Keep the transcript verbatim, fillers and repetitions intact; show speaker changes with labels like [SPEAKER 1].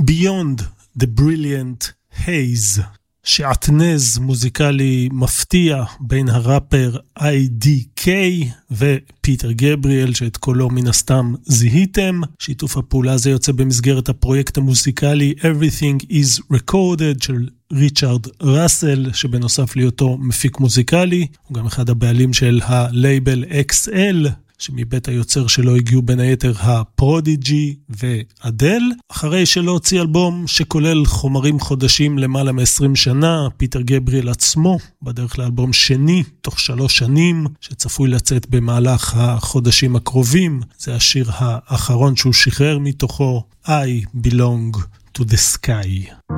[SPEAKER 1] Beyond the Brilliant Haze, שעטנז מוזיקלי מפתיע בין הראפר איי די קיי ופיטר גבריאל, שאת קולו מן הסתם זיהיתם. שיתוף הפעולה הזה יוצא במסגרת הפרויקט המוזיקלי Everything is Recorded של ריצ'רד ראסל, שבנוסף להיותו מפיק מוזיקלי הוא גם אחד הבעלים של הלייבל אקס אל, שמבית היוצר שלו הגיעו בין היתר הפרודיג'י ואדל. אחרי שלא הוציא אלבום שכולל חומרים חודשים למעלה מ-עשרים שנה, פיטר גבריאל עצמו בדרך לאלבום שני תוך שלוש שנים, שצפוי לצאת במהלך החודשים הקרובים. זה השיר האחרון שהוא שחרר מתוכו, I Belong to the Sky.